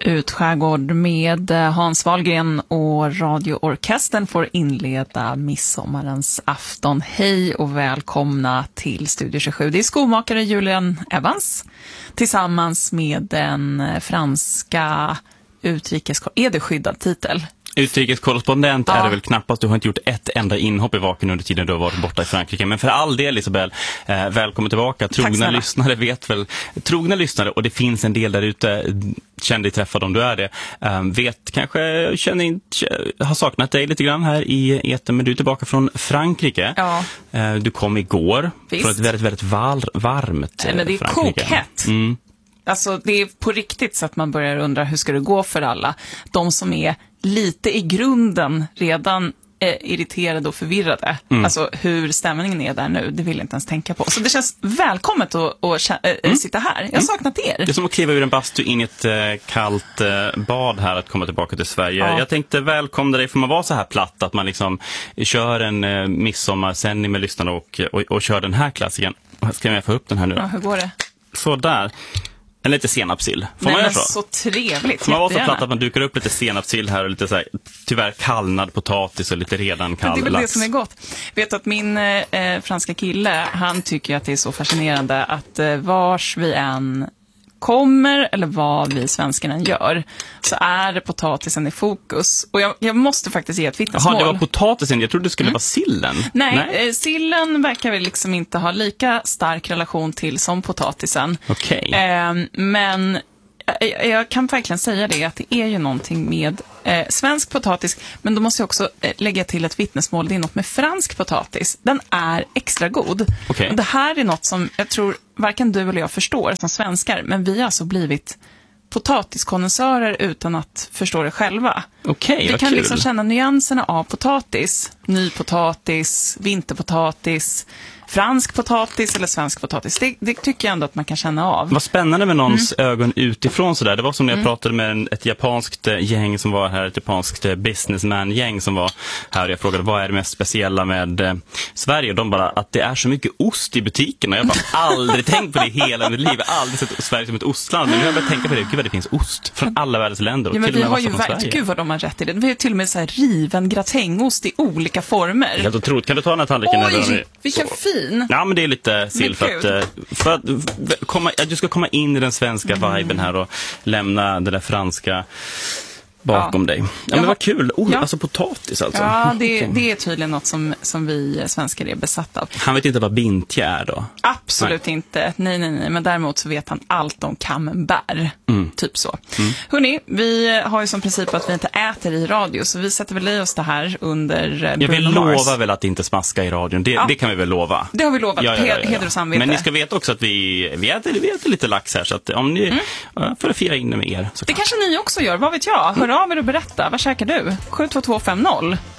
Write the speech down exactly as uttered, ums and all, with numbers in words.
Utskärgård med Hans Wahlgren och radioorkestern får inleda midsommarens afton. Hej och välkomna till Studio tjugosju. Det är skomakare Julian Evans tillsammans med den franska utrikeskorrespondenten. Är det skyddad titel? Utrikeskorrespondent ja. är det väl knappast. Du har inte gjort ett enda inhopp i vaken under tiden du har varit borta i Frankrike. Men för all del, Isabel, eh, välkommen tillbaka. Trogna lyssnare vet väl, trogna lyssnare, och det finns en del där ute, känn dig träffad om du är det. Eh, vet kanske, känner inte, har saknat dig lite grann här i eten, men du är tillbaka från Frankrike. Ja. Eh, du kom igår. Visst. Från ett väldigt, väldigt var, varmt eh, men det är Frankrike. kokhett. Mm. Alltså det är på riktigt så att man börjar undra hur ska det gå för alla. De som är lite i grunden redan eh, irriterade och förvirrade. Mm. Alltså hur stämningen är där nu, det vill jag inte ens tänka på. Så det känns välkommet att, att äh, mm. sitta här. Jag har saknat er. Det är som att kliva ur en bastu in i ett äh, kallt äh, bad här att komma tillbaka till Sverige. Ja. Jag tänkte välkomna dig, för man var så här platt att man liksom kör en äh, midsommarsändning med lyssnarna och, och, och kör den här klassiken. Ska jag få upp den här nu då? Ja, hur går det? Så där. En lite senapsill. Får Nej, man göra så? så? Så trevligt. Får man vara så platt att man dukar upp lite senapsill här och lite så här, tyvärr kallnad potatis och lite redan kall lax. Det är väl det som är gott. Vet att min eh, franska kille, han tycker att det är så fascinerande att eh, vars vi än kommer eller vad vi svenskarna än gör så är det potatisen i fokus. Och jag, jag måste faktiskt ge ett vittnesmål. Jaha, det var potatisen. Jag trodde det skulle mm. vara sillen. Nej, Nej. Eh, sillen verkar vi liksom inte ha lika stark relation till som potatisen. Okej. Okay. Eh, men jag, jag kan verkligen säga det att det är ju någonting med eh, svensk potatis, men då måste jag också eh, lägga till ett vittnesmål. Det är något med fransk potatis. Den är extra god. Okay. Och det här är något som jag tror varken du eller jag förstår som svenskar, men vi har alltså blivit potatiskondensörer utan att förstå det själva. Okay, vi kan kul. liksom känna nyanserna av potatis, nypotatis, vinterpotatis, fransk potatis eller svensk potatis. Det, det tycker jag ändå att man kan känna av. Vad spännande med någons mm. ögon utifrån sådär. Det var som när jag mm. pratade med en, ett japanskt gäng som var här, ett japanskt businessman-gäng som var här, och jag frågade vad är det mest speciella med eh, Sverige, och de bara att det är så mycket ost i butiken, och jag bara aldrig tänkt på det i hela mitt liv. Jag har aldrig sett Sverige som ett ostland, men nu har jag börjat tänka på det. Gud vad det finns ost från alla världens länder, och ja, men till och med vi har ju från Sverige. Gud vad de har rätt i det. Vi har till och med så här riven gratängost i olika former. Helt otroligt. Kan du ta den här tallriken? Oj, eller? vilken fin. Ja, men det är lite sill för att, för att komma, att du ska komma in i den svenska mm. viben här och lämna det där franska bakom ja. dig. Ja, men vad kul. Oh, ja. Alltså potatis alltså. Ja, det, okay. det är tydligen något som, som vi svenskar är besatta av. Han vet inte vad bintje är då? Absolut nej. inte. Nej, nej, nej. Men däremot så vet han allt om camembert. Mm. Typ så. Mm. Hörrni, vi har ju som princip att vi inte äter i radio, så vi sätter väl i oss det här under Jag vill lova väl att inte smaska i radion. Det, ja. det kan vi väl lova. Det har vi lovat. Ja, ja, ja, ja. Heder och samvete. Men ni ska veta också att vi, vi, äter, vi äter lite lax här, så att om ni mm. för att fira in det med er. Så det kanske ni också gör, vad vet jag? Hör av er och berätta. Vad käkar du? sju två två fem noll